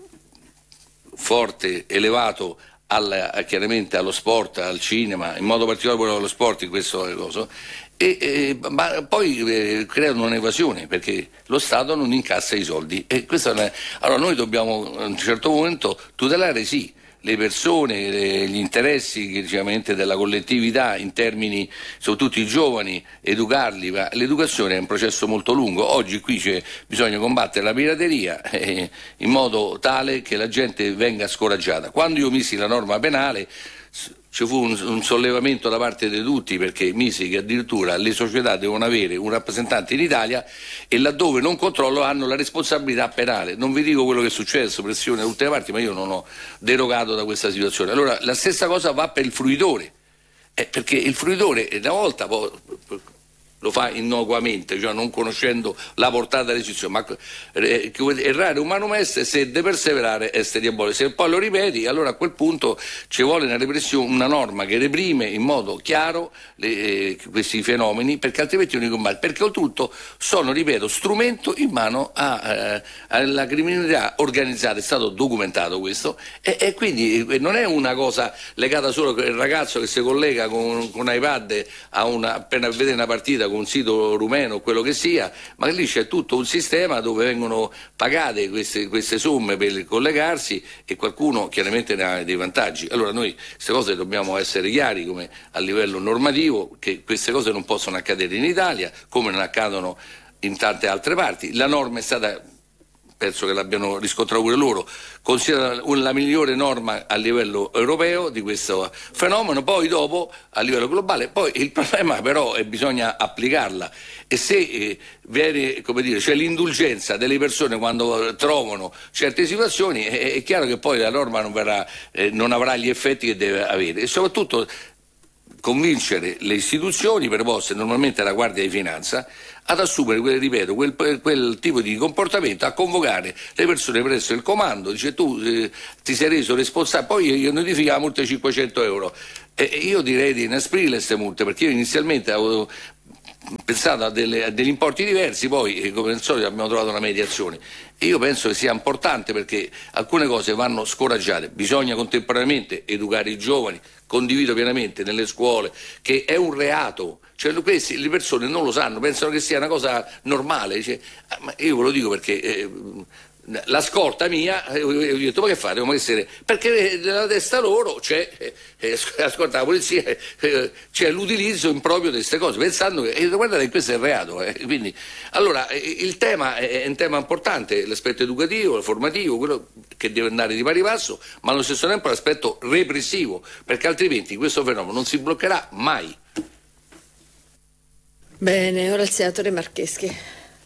forte, elevato al, chiaramente allo sport, al cinema, in modo particolare allo sport, in questo coso, E, e, ma poi eh, creano un'evasione, perché lo Stato non incassa i soldi, e questa è una... Allora noi dobbiamo a un certo momento tutelare sì le persone, le, gli interessi chiaramente della collettività in termini, soprattutto i giovani, educarli, ma l'educazione è un processo molto lungo. Oggi qui c'è bisogna combattere la pirateria eh, in modo tale che la gente venga scoraggiata. Quando io misi la norma penale ci fu un, un sollevamento da parte di tutti, perché misi che addirittura le società devono avere un rappresentante in Italia e laddove non controllo hanno la responsabilità penale. Non vi dico quello che è successo, pressione da tutte le parti, ma io non ho derogato da questa situazione. Allora la stessa cosa va per il fruitore, eh, perché il fruitore una volta poi lo fa innocuamente, cioè non conoscendo la portata della decisione, ma eh, errare umanum est, se de perseverare est diabolico. Se poi lo ripeti, allora a quel punto ci vuole una repressione, una norma che reprime in modo chiaro le, eh, questi fenomeni, perché altrimenti non li combatti, perché oltretutto sono, ripeto, strumento in mano a, eh, alla criminalità organizzata, è stato documentato questo, e, e quindi eh, non è una cosa legata solo al ragazzo che si collega con, con iPad a una, appena vede una partita con un sito rumeno o quello che sia, ma lì c'è tutto un sistema dove vengono pagate queste, queste somme per collegarsi, e qualcuno chiaramente ne ha dei vantaggi. Allora noi queste cose dobbiamo essere chiari, come a livello normativo, che queste cose non possono accadere in Italia come non accadono in tante altre parti. La norma è stata penso che l'abbiano riscontrato pure loro, considera la migliore norma a livello europeo di questo fenomeno, poi dopo a livello globale. Poi il problema però è bisogna applicarla, e se eh, viene, come dire, c'è l'indulgenza delle persone quando trovano certe situazioni, è, è chiaro che poi la norma non, verrà, eh, non avrà gli effetti che deve avere, e soprattutto convincere le istituzioni preposte, normalmente la Guardia di Finanza, ad assumere, quel, ripeto, quel, quel tipo di comportamento, a convocare le persone presso il comando, dice tu eh, ti sei reso responsabile, poi io notifico la multa di cinquecento euro. E io direi di inasprire queste multe, perché io inizialmente avevo pensato a, delle, a degli importi diversi, poi come al solito abbiamo trovato una mediazione, e io penso che sia importante, perché alcune cose vanno scoraggiate, bisogna contemporaneamente educare i giovani, condivido pienamente nelle scuole che è un reato, cioè questi, le persone non lo sanno, pensano che sia una cosa normale, cioè, ma io ve lo dico perché eh, la scorta mia, eh, ho detto ma che fate? Ma che essere? Perché nella testa loro c'è, eh, la scorta della polizia, eh, c'è l'utilizzo improprio di queste cose, pensando che, eh, guardate che questo è il reato, eh, quindi, allora eh, il tema è, è un tema importante, l'aspetto educativo, formativo, quello che deve andare di pari passo, ma allo stesso tempo l'aspetto repressivo, perché altrimenti questo fenomeno non si bloccherà mai. Bene, ora il senatore Marcheschi.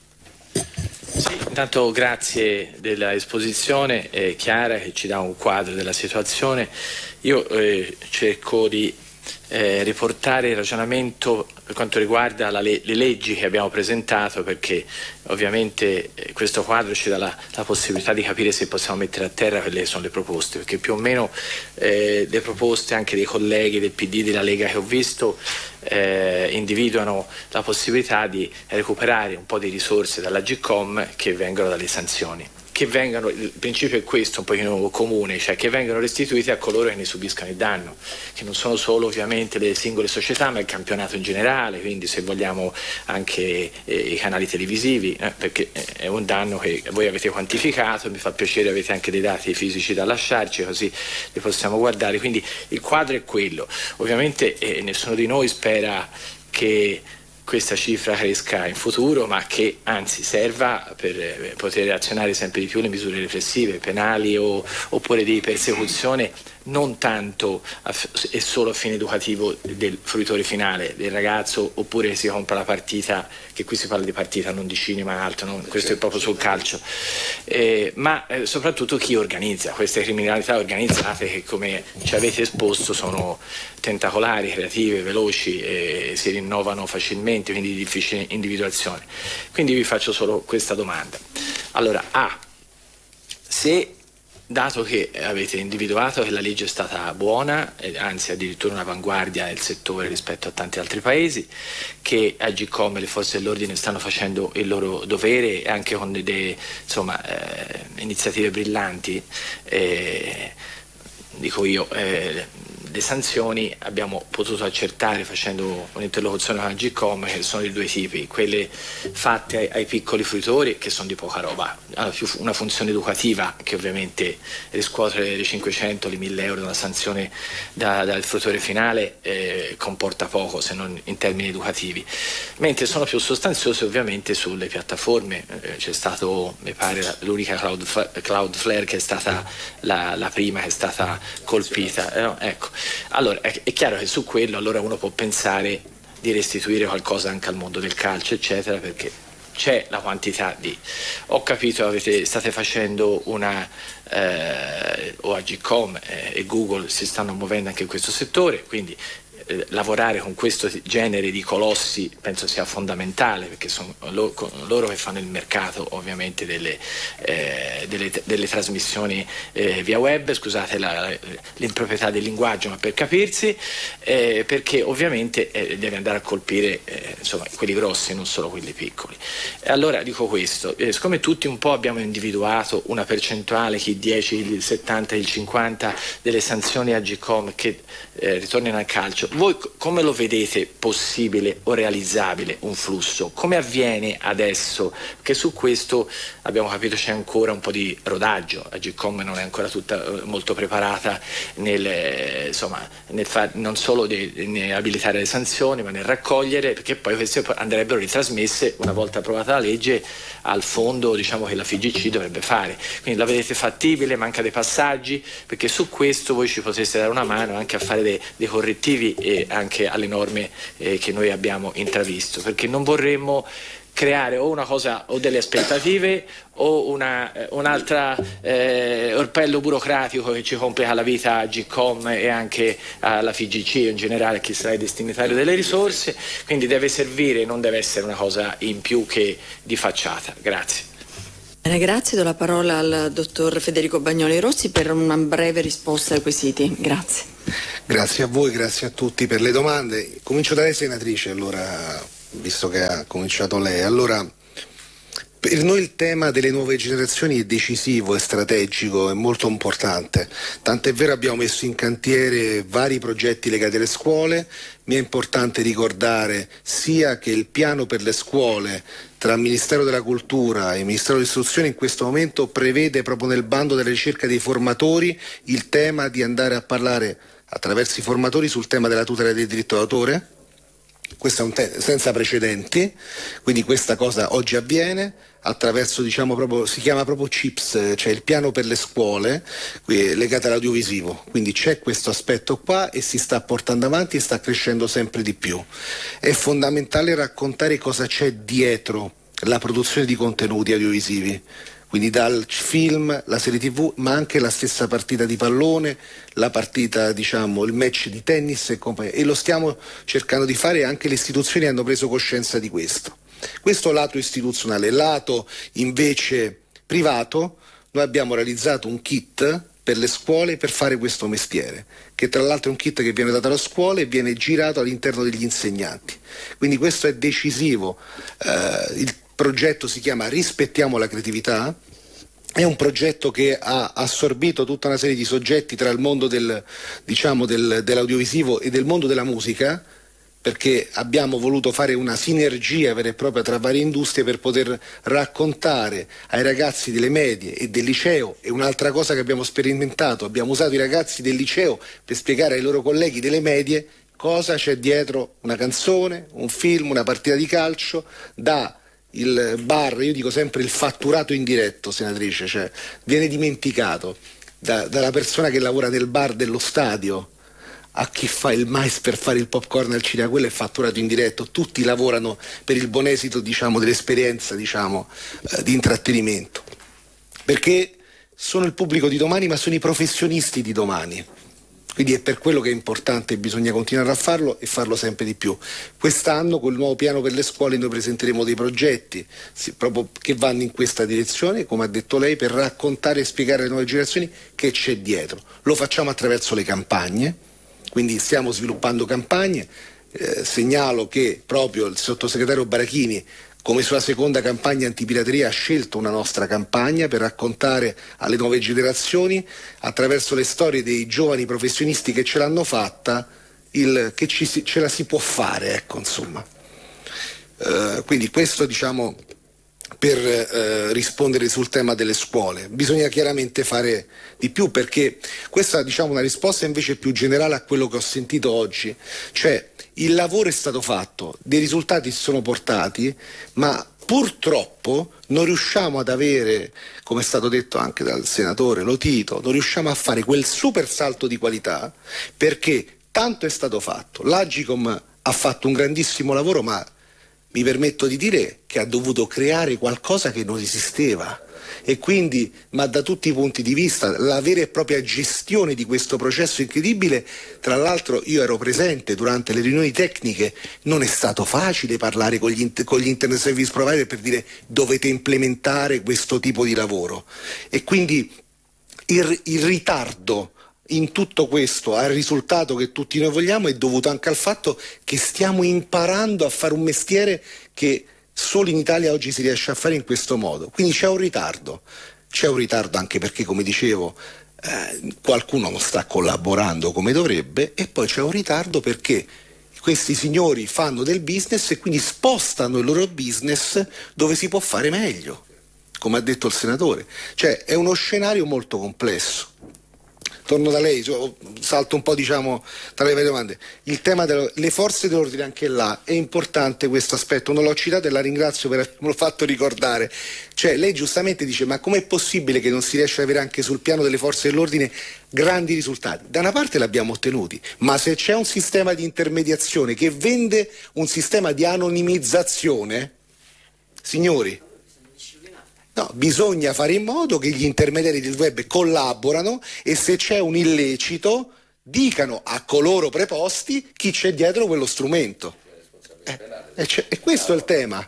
Sì, intanto grazie della esposizione eh, chiara, che ci dà un quadro della situazione. Io eh, cerco di eh, riportare il ragionamento per quanto riguarda la le, le leggi che abbiamo presentato, perché ovviamente eh, questo quadro ci dà la, la possibilità di capire se possiamo mettere a terra quelle che sono le proposte, perché più o meno eh, le proposte anche dei colleghi del P D, della Lega che ho visto eh, individuano la possibilità di recuperare un po' di risorse dall'Agcom che vengono dalle sanzioni, che vengano, il principio è questo un pochino comune, cioè che vengano restituite a coloro che ne subiscano il danno, che non sono solo ovviamente le singole società, ma il campionato in generale, quindi se vogliamo anche eh, i canali televisivi, eh, perché è un danno che voi avete quantificato, mi fa piacere avete anche dei dati fisici da lasciarci, così li possiamo guardare, quindi il quadro è quello. Ovviamente eh, nessuno di noi spera che questa cifra cresca in futuro, ma che anzi serva per poter azionare sempre di più le misure repressive, penali o, oppure di persecuzione, non tanto a, e solo a fine educativo del fruitore finale, del ragazzo, oppure che si compra la partita, che qui si parla di partita, non di cinema, altro, non, questo è proprio sul calcio, eh, ma eh, soprattutto chi organizza queste criminalità organizzate che, come ci avete esposto, sono tentacolari, creative, veloci, eh, si rinnovano facilmente, quindi di difficile individuazione. Quindi vi faccio solo questa domanda. Allora, A, se dato che avete individuato che la legge è stata buona, anzi addirittura un'avanguardia nel settore rispetto a tanti altri paesi, che Agcom e le forze dell'ordine stanno facendo il loro dovere anche con delle insomma, eh, iniziative brillanti, eh, dico io, eh, le sanzioni abbiamo potuto accertare facendo un'interlocuzione con Agcom che sono di due tipi, quelle fatte ai, ai piccoli fruitori che sono di poca roba, hanno più una funzione educativa che ovviamente riscuotere le cinquecento, le mille euro dalla sanzione da, dal fruitore finale eh, comporta poco se non in termini educativi, mentre sono più sostanziose ovviamente sulle piattaforme, eh, c'è stato mi pare l'unica Cloud, Cloudflare che è stata la, la prima che è stata colpita, eh, no? Ecco. Allora è, è chiaro che su quello allora uno può pensare di restituire qualcosa anche al mondo del calcio eccetera, perché c'è la quantità di, ho capito avete, state facendo una eh, o Agcom eh, e Google si stanno muovendo anche in questo settore, quindi eh, lavorare con questo genere di colossi penso sia fondamentale, perché sono lo, loro che fanno il mercato ovviamente delle, eh, delle, delle trasmissioni eh, via web, scusate la, l'improprietà del linguaggio, ma per capirsi, eh, perché ovviamente eh, deve andare a colpire eh, insomma, quelli grossi, non solo quelli piccoli. E allora dico questo, eh, siccome tutti un po' abbiamo individuato una percentuale, chi il dieci, il settanta, il cinquanta delle sanzioni Agcom che eh, ritornano al calcio, voi come lo vedete possibile o realizzabile un flusso? Come avviene adesso? Perché su questo abbiamo capito c'è ancora un po' di rodaggio, Agcom non è ancora tutta molto preparata nel, insomma, nel far, non solo nel abilitare le sanzioni ma nel raccogliere, perché poi queste andrebbero ritrasmesse una volta approvata la legge al fondo, diciamo, che la F I G C dovrebbe fare. Quindi la vedete fattibile, manca dei passaggi, perché su questo voi ci poteste dare una mano anche a fare dei, dei correttivi e anche alle norme eh, che noi abbiamo intravisto, perché non vorremmo creare o una cosa o delle aspettative o una, un'altra eh, orpello burocratico che ci complica la vita a Agcom e anche alla F I G C in generale, a chi sarà il destinatario delle risorse. Quindi deve servire, non deve essere una cosa in più che di facciata. Grazie. Bene, grazie, do la parola al dottor Federico Bagnoli Rossi per una breve risposta ai quesiti. Grazie. Grazie a voi, grazie a tutti per le domande. Comincio da lei, senatrice, allora, visto che ha cominciato lei. Allora, per noi il tema delle nuove generazioni è decisivo, è strategico, è molto importante. Tant'è vero abbiamo messo in cantiere vari progetti legati alle scuole. Mi è importante ricordare sia che il piano per le scuole tra il Ministero della Cultura e il Ministero dell'Istruzione in questo momento prevede proprio nel bando della ricerca dei formatori il tema di andare a parlare attraverso i formatori sul tema della tutela del diritto d'autore. Questo è un te- senza precedenti, quindi questa cosa oggi avviene attraverso, diciamo, proprio, si chiama proprio C I P S, cioè il piano per le scuole legato all'audiovisivo, quindi c'è questo aspetto qua e si sta portando avanti e sta crescendo sempre di più. È fondamentale raccontare cosa c'è dietro la produzione di contenuti audiovisivi, quindi dal film, la serie tivù, ma anche la stessa partita di pallone, la partita, diciamo, il match di tennis e compagnia. E lo stiamo cercando di fare e anche le istituzioni hanno preso coscienza di questo. Questo lato istituzionale. Lato invece privato, noi abbiamo realizzato un kit per le scuole per fare questo mestiere, che tra l'altro è un kit che viene dato alla scuola e viene girato all'interno degli insegnanti. Quindi questo è decisivo. Eh, il progetto si chiama Rispettiamo la creatività, è un progetto che ha assorbito tutta una serie di soggetti tra il mondo del, diciamo, del, dell'audiovisivo e del mondo della musica, perché abbiamo voluto fare una sinergia vera e propria tra varie industrie per poter raccontare ai ragazzi delle medie e del liceo. E un'altra cosa che abbiamo sperimentato, abbiamo usato i ragazzi del liceo per spiegare ai loro colleghi delle medie cosa c'è dietro una canzone, un film, una partita di calcio, da il bar, io dico sempre il fatturato indiretto, senatrice, cioè viene dimenticato da, dalla persona che lavora nel bar dello stadio a chi fa il mais per fare il popcorn al cinema, quello è fatturato indiretto. Tutti lavorano per il buon esito, diciamo, dell'esperienza, diciamo, eh, di intrattenimento, perché sono il pubblico di domani ma sono i professionisti di domani. Quindi è per quello che è importante, bisogna continuare a farlo e farlo sempre di più. Quest'anno col nuovo piano per le scuole noi presenteremo dei progetti sì, proprio che vanno in questa direzione, come ha detto lei, per raccontare e spiegare alle nuove generazioni che c'è dietro. Lo facciamo attraverso le campagne, quindi stiamo sviluppando campagne. Eh, segnalo che proprio il sottosegretario Barachini, come sua seconda campagna antipirateria, ha scelto una nostra campagna per raccontare alle nuove generazioni, attraverso le storie dei giovani professionisti che ce l'hanno fatta, il, che ci, ce la si può fare, ecco, insomma. Uh, quindi questo, diciamo, per uh, rispondere sul tema delle scuole. Bisogna chiaramente fare di più, perché questa, diciamo, una risposta invece più generale a quello che ho sentito oggi, cioè il lavoro è stato fatto, dei risultati si sono portati, ma purtroppo non riusciamo ad avere, come è stato detto anche dal senatore Lotito, non riusciamo a fare quel super salto di qualità, perché tanto è stato fatto. L'Agcom ha fatto un grandissimo lavoro, ma mi permetto di dire che ha dovuto creare qualcosa che non esisteva. E quindi, ma da tutti i punti di vista, la vera e propria gestione di questo processo incredibile, tra l'altro io ero presente durante le riunioni tecniche, non è stato facile parlare con gli, con gli internet service provider per dire dovete implementare questo tipo di lavoro. E quindi il, il ritardo in tutto questo al risultato che tutti noi vogliamo è dovuto anche al fatto che stiamo imparando a fare un mestiere che solo in Italia oggi si riesce a fare in questo modo. Quindi c'è un ritardo, c'è un ritardo anche perché, come dicevo, eh, qualcuno non sta collaborando come dovrebbe e poi c'è un ritardo perché questi signori fanno del business e quindi spostano il loro business dove si può fare meglio, come ha detto il senatore. Cioè è uno scenario molto complesso. Torno da lei, salto un po' diciamo tra le varie domande. Il tema delle forze dell'ordine, anche là è importante questo aspetto, non l'ho citato e la ringrazio per avermelo fatto ricordare. Cioè lei giustamente dice ma com'è possibile che non si riesce ad avere anche sul piano delle forze dell'ordine grandi risultati? Da una parte l'abbiamo ottenuti, ma se c'è un sistema di intermediazione che vende un sistema di anonimizzazione, signori, no, bisogna fare in modo che gli intermediari del web collaborano e se c'è un illecito dicano a coloro preposti chi c'è dietro quello strumento. Eh, e, e questo è il tema.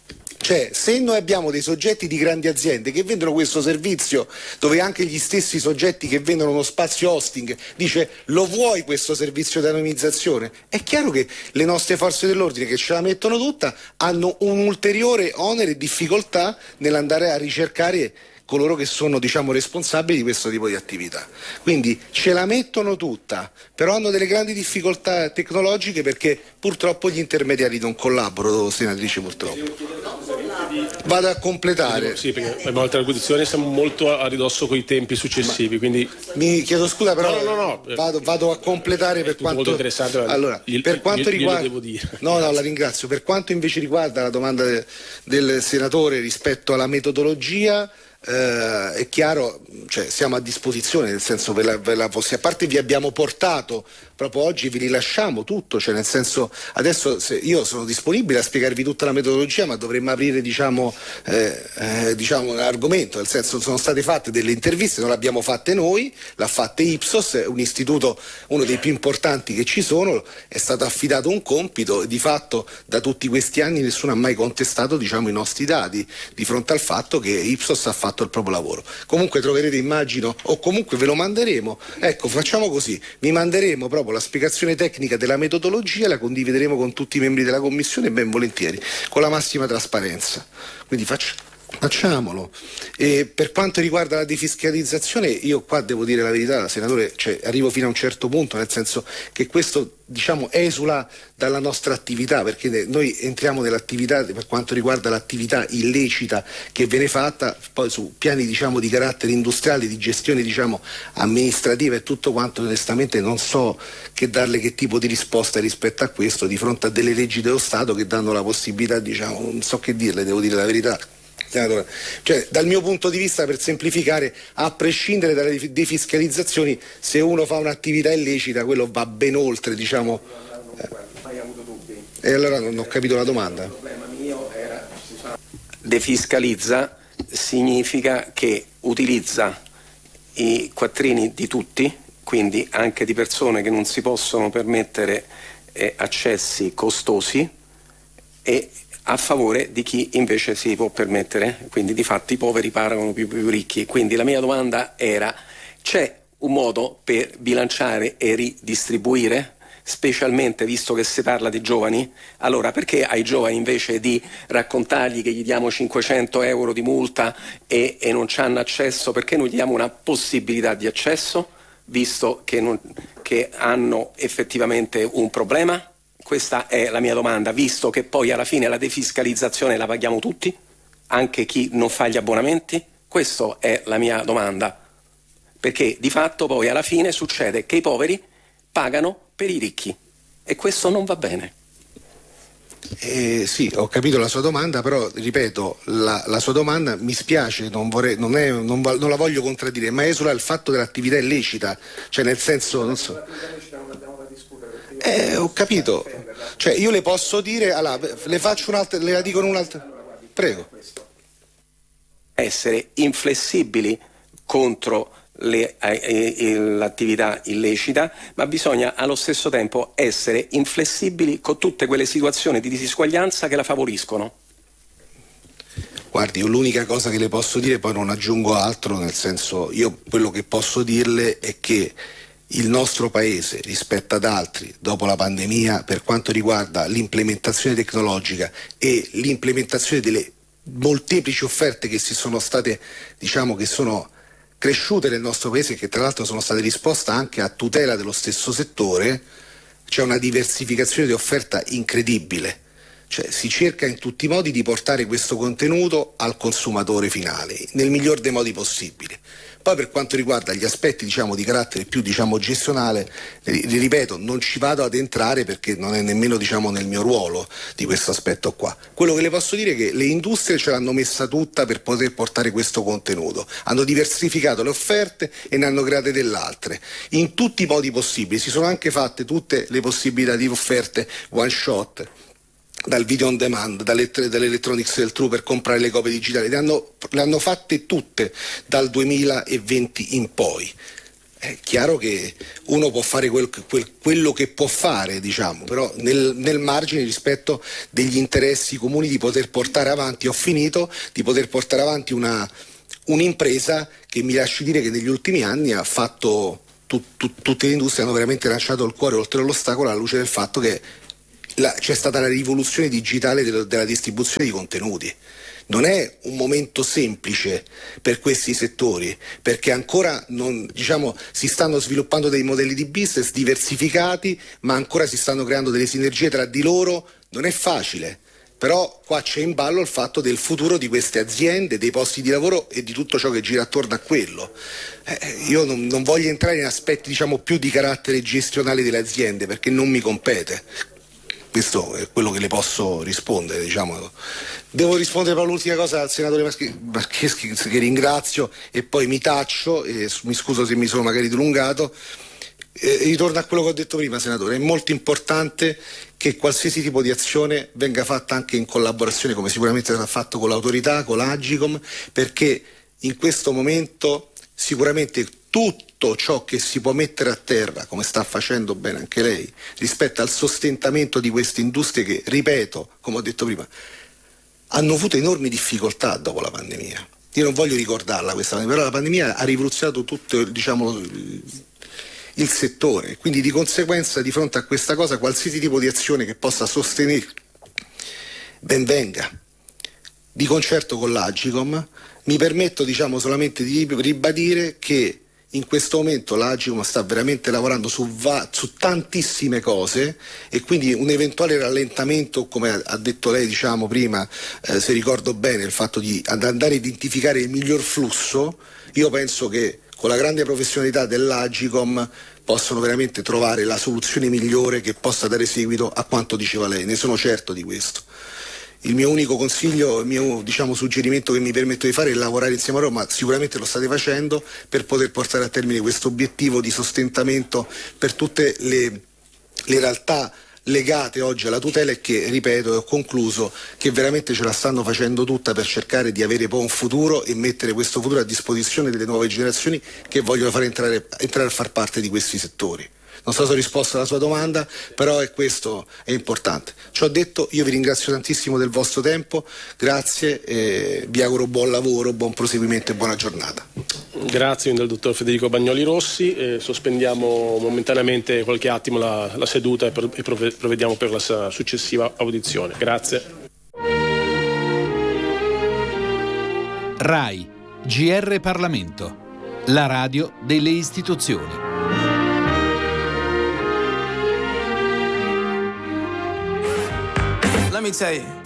Cioè, se noi abbiamo dei soggetti di grandi aziende che vendono questo servizio, dove anche gli stessi soggetti che vendono uno spazio hosting dice lo vuoi questo servizio di anonimizzazione, è chiaro che le nostre forze dell'ordine che ce la mettono tutta hanno un ulteriore onere e difficoltà nell'andare a ricercare coloro che sono diciamo responsabili di questo tipo di attività. Quindi ce la mettono tutta, però hanno delle grandi difficoltà tecnologiche perché purtroppo gli intermediari non collaborano, senatrice, purtroppo. Vado a completare. Sì, perché abbiamo altre acquisizioni, siamo molto a ridosso coi tempi successivi, quindi... Mi chiedo scusa, però no, no, no, no. Vado, vado a completare per quanto... Molto interessante. Allora, il, per quanto io, riguarda... io lo devo dire. No, no, la ringrazio. Per quanto invece riguarda la domanda de... del senatore rispetto alla metodologia... Uh, è chiaro, cioè, siamo a disposizione, nel senso ve la, ve la possi- a parte vi abbiamo portato proprio oggi, vi rilasciamo tutto, cioè nel senso adesso se io sono disponibile a spiegarvi tutta la metodologia, ma dovremmo aprire diciamo, eh, eh, diciamo l'argomento, nel senso sono state fatte delle interviste, non le abbiamo fatte noi, l'ha fatte Ipsos, un istituto uno dei più importanti che ci sono, è stato affidato un compito e di fatto da tutti questi anni nessuno ha mai contestato diciamo, i nostri dati di fronte al fatto che Ipsos ha fatto il proprio lavoro. Comunque troverete, immagino, o comunque ve lo manderemo. Ecco, facciamo così, vi manderemo proprio la spiegazione tecnica della metodologia, la condivideremo con tutti i membri della commissione ben volentieri, con la massima trasparenza. Quindi faccio Facciamolo. E per quanto riguarda la defiscalizzazione, io qua devo dire la verità, senatore, cioè, arrivo fino a un certo punto, nel senso che questo diciamo esula dalla nostra attività, perché noi entriamo nell'attività per quanto riguarda l'attività illecita che viene fatta poi su piani diciamo di carattere industriale, di gestione diciamo amministrativa e tutto quanto. Onestamente non so che darle che tipo di risposta rispetto a questo di fronte a delle leggi dello Stato che danno la possibilità, diciamo, non so che dirle, devo dire la verità. Senatore, cioè dal mio punto di vista, per semplificare, a prescindere dalle defiscalizzazioni, se uno fa un'attività illecita quello va ben oltre diciamo eh. E allora non ho capito la domanda. Defiscalizza significa che utilizza i quattrini di tutti, quindi anche di persone che non si possono permettere eh, accessi costosi, e a favore di chi invece si può permettere, quindi di fatto i poveri pagano più, più ricchi. Quindi la mia domanda era: c'è un modo per bilanciare e ridistribuire, specialmente visto che si parla di giovani? Allora perché ai giovani invece di raccontargli che gli diamo cinquecento euro di multa e, e non c'hanno accesso, perché non gli diamo una possibilità di accesso, visto che, non, che hanno effettivamente un problema? Questa è la mia domanda, visto che poi alla fine la defiscalizzazione la paghiamo tutti, anche chi non fa gli abbonamenti. Questa è la mia domanda, perché di fatto poi alla fine succede che i poveri pagano per i ricchi e questo non va bene. Eh, sì, ho capito la sua domanda, però ripeto, la, la sua domanda mi spiace, non, vorrei, non, è, non, non la voglio contraddire, ma esula il fatto dell'attività illecita, cioè nel senso, non so. Eh, ho capito, cioè io le posso dire, allora, le faccio un'altra, le la dico un'altra, prego. Essere inflessibili contro le, eh, eh, l'attività illecita, ma bisogna allo stesso tempo essere inflessibili con tutte quelle situazioni di disuguaglianza che la favoriscono. Guardi, io l'unica cosa che le posso dire, poi non aggiungo altro, nel senso, io quello che posso dirle è che il nostro paese rispetto ad altri dopo la pandemia, per quanto riguarda l'implementazione tecnologica e l'implementazione delle molteplici offerte che si sono state, diciamo, che sono cresciute nel nostro paese, che tra l'altro sono state risposte anche a tutela dello stesso settore. C'è una diversificazione di offerta incredibile, cioè si cerca in tutti i modi di portare questo contenuto al consumatore finale nel miglior dei modi possibili. Poi per quanto riguarda gli aspetti diciamo di carattere più diciamo gestionale, li ripeto, non ci vado ad entrare perché non è nemmeno diciamo nel mio ruolo di questo aspetto qua. Quello che le posso dire è che le industrie ce l'hanno messa tutta per poter portare questo contenuto, hanno diversificato le offerte e ne hanno create delle altre in tutti i modi possibili. Si sono anche fatte tutte le possibilità di offerte one shot, dal video on demand, dall'electronics del True per comprare le copie digitali, le hanno, le hanno fatte tutte dal duemilaventi in poi. È chiaro che uno può fare quel, quel, quello che può fare, diciamo, però nel, nel margine rispetto degli interessi comuni di poter portare avanti, ho finito, di poter portare avanti una, un'impresa che mi lasci dire che negli ultimi anni ha fatto, tu, tu, tutte le industrie hanno veramente lanciato il cuore oltre l'ostacolo alla luce del fatto che La, c'è stata la rivoluzione digitale del, della distribuzione di contenuti. Non è un momento semplice per questi settori, perché ancora non, diciamo, si stanno sviluppando dei modelli di business diversificati, ma ancora si stanno creando delle sinergie tra di loro. Non è facile, però qua c'è in ballo il fatto del futuro di queste aziende, dei posti di lavoro e di tutto ciò che gira attorno a quello. Eh, io non, non voglio entrare in aspetti diciamo più di carattere gestionale delle aziende, perché non mi compete. Questo è quello che le posso rispondere, diciamo. Devo rispondere per l'ultima cosa al senatore Marcheschi, che ringrazio, e poi mi taccio e mi scuso se mi sono magari dilungato. Eh, ritorno a quello che ho detto prima, senatore. È molto importante che qualsiasi tipo di azione venga fatta anche in collaborazione, come sicuramente sarà fatto con l'autorità, con l'Agicom, perché in questo momento sicuramente tutto ciò che si può mettere a terra, come sta facendo bene anche lei, rispetto al sostentamento di queste industrie che, ripeto, come ho detto prima, hanno avuto enormi difficoltà dopo la pandemia. Io non voglio ricordarla questa pandemia, però la pandemia ha rivoluzionato tutto, diciamo, il settore, quindi di conseguenza di fronte a questa cosa qualsiasi tipo di azione che possa sostenere ben venga, di concerto con l'Agicom. Mi permetto diciamo solamente di ribadire che in questo momento l'Agicom sta veramente lavorando su, va- su tantissime cose, e quindi un eventuale rallentamento, come ha, ha detto lei diciamo prima, eh, se ricordo bene, il fatto di andare a identificare il miglior flusso, io penso che con la grande professionalità dell'Agicom possono veramente trovare la soluzione migliore che possa dare seguito a quanto diceva lei, ne sono certo di questo. Il mio unico consiglio, il mio diciamo, suggerimento che mi permetto di fare è lavorare insieme a loro, ma sicuramente lo state facendo, per poter portare a termine questo obiettivo di sostentamento per tutte le, le realtà legate oggi alla tutela, e che, ripeto e ho concluso, che veramente ce la stanno facendo tutta per cercare di avere poi un futuro e mettere questo futuro a disposizione delle nuove generazioni che vogliono fare entrare, entrare a far parte di questi settori. Non so se ho risposto alla sua domanda, però è questo è importante. Ciò detto, io vi ringrazio tantissimo del vostro tempo, grazie, e vi auguro buon lavoro, buon proseguimento e buona giornata. Grazie del dottor Federico Bagnoli Rossi. Eh, sospendiamo momentaneamente qualche attimo la, la seduta e, per, e provvediamo per la successiva audizione. Grazie. RAI, G R Parlamento, la radio delle istituzioni. Let me tell you.